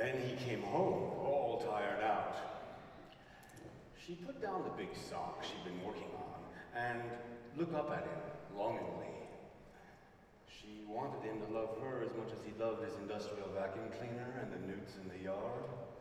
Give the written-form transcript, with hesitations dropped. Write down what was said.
Then he came home, all tired out. She put down the big sock she'd been working on and looked up at him longingly. She wanted him to love her as much as he loved his industrial vacuum cleaner and the newts in the yard.